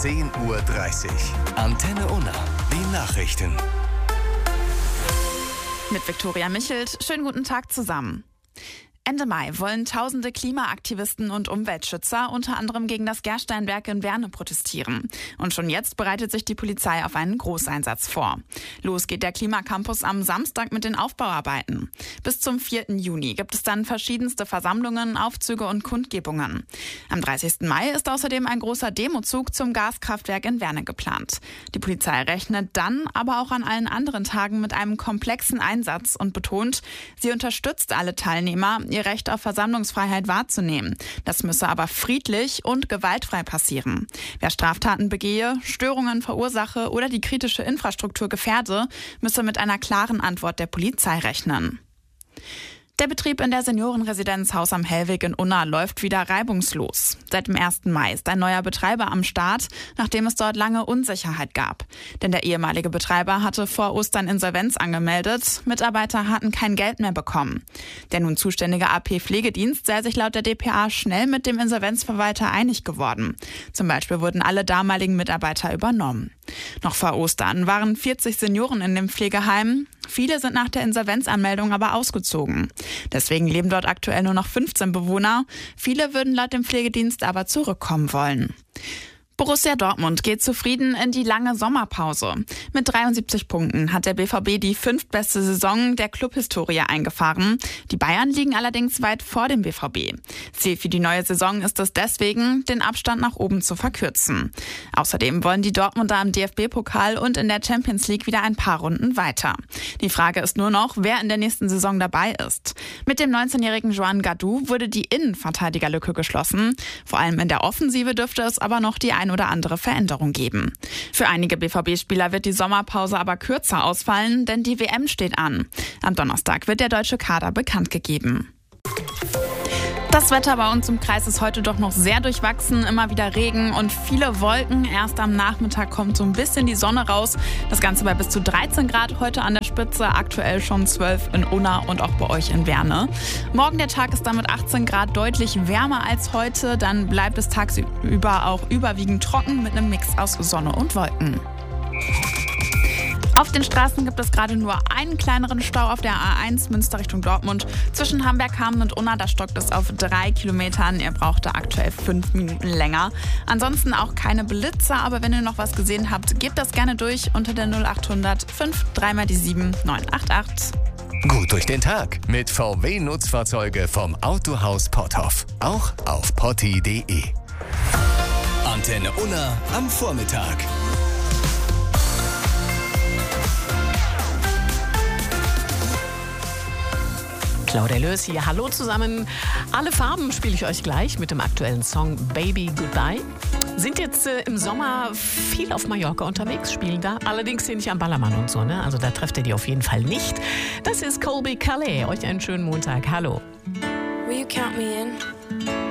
10:30 Uhr. Antenne Unna, die Nachrichten. Mit Viktoria Michelt. Schönen guten Tag zusammen. Ende Mai wollen tausende Klimaaktivisten und Umweltschützer unter anderem gegen das Gersteinwerk in Werne protestieren. Und schon jetzt bereitet sich die Polizei auf einen Großeinsatz vor. Los geht der Klimacampus am Samstag mit den Aufbauarbeiten. Bis zum 4. Juni gibt es dann verschiedenste Versammlungen, Aufzüge und Kundgebungen. Am 30. Mai ist außerdem ein großer Demozug zum Gaskraftwerk in Werne geplant. Die Polizei rechnet dann aber auch an allen anderen Tagen mit einem komplexen Einsatz und betont, sie unterstützt alle Teilnehmer, ihr Recht auf Versammlungsfreiheit wahrzunehmen. Das müsse aber friedlich und gewaltfrei passieren. Wer Straftaten begehe, Störungen verursache oder die kritische Infrastruktur gefährde, müsse mit einer klaren Antwort der Polizei rechnen. Der Betrieb in der Seniorenresidenz Haus am Hellweg in Unna läuft wieder reibungslos. Seit dem 1. Mai ist ein neuer Betreiber am Start, nachdem es dort lange Unsicherheit gab. Denn der ehemalige Betreiber hatte vor Ostern Insolvenz angemeldet. Mitarbeiter hatten kein Geld mehr bekommen. Der nun zuständige AP-Pflegedienst sei sich laut der dpa schnell mit dem Insolvenzverwalter einig geworden. Zum Beispiel wurden alle damaligen Mitarbeiter übernommen. Noch vor Ostern waren 40 Senioren in dem Pflegeheim. Viele sind nach der Insolvenzanmeldung aber ausgezogen. Deswegen leben dort aktuell nur noch 15 Bewohner. Viele würden laut dem Pflegedienst aber zurückkommen wollen. Borussia Dortmund geht zufrieden in die lange Sommerpause. Mit 73 Punkten hat der BVB die 5. beste Saison der Clubhistorie eingefahren. Die Bayern liegen allerdings weit vor dem BVB. Ziel für die neue Saison ist es deswegen, den Abstand nach oben zu verkürzen. Außerdem wollen die Dortmunder im DFB-Pokal und in der Champions League wieder ein paar Runden weiter. Die Frage ist nur noch, wer in der nächsten Saison dabei ist. Mit dem 19-jährigen Joan Gadou wurde die Innenverteidigerlücke geschlossen. Vor allem in der Offensive dürfte es aber noch die ein oder andere Veränderung geben. Für einige BVB-Spieler wird die Sommerpause aber kürzer ausfallen, denn die WM steht an. Am Donnerstag wird der deutsche Kader bekannt gegeben. Das Wetter bei uns im Kreis ist heute doch noch sehr durchwachsen, immer wieder Regen und viele Wolken. Erst am Nachmittag kommt so ein bisschen die Sonne raus. Das Ganze bei bis zu 13 Grad heute an der Spitze, aktuell schon 12 in Unna und auch bei euch in Werne. Morgen der Tag ist dann mit 18 Grad deutlich wärmer als heute. Dann bleibt es tagsüber auch überwiegend trocken mit einem Mix aus Sonne und Wolken. Auf den Straßen gibt es gerade nur einen kleineren Stau auf der A1 Münster Richtung Dortmund. Zwischen Hamberg, Hameln und Unna, da stockt es auf 3 Kilometern. Ihr braucht da aktuell 5 Minuten länger. Ansonsten auch keine Blitzer, aber wenn ihr noch was gesehen habt, gebt das gerne durch unter der 0800 5 3 die 7 988. Gut durch den Tag mit VW-Nutzfahrzeuge vom Autohaus Potthoff. Auch auf potti.de. Antenne Unna am Vormittag. Claudia Lös hier. Hallo zusammen. Alle Farben spiele ich euch gleich mit dem aktuellen Song Baby Goodbye. Sind jetzt im Sommer viel auf Mallorca unterwegs, spielen da. Allerdings hier nicht am Ballermann und so, ne? Also da trefft ihr die auf jeden Fall nicht. Das ist Colby Calais. Euch einen schönen Montag. Hallo. Will you count me in?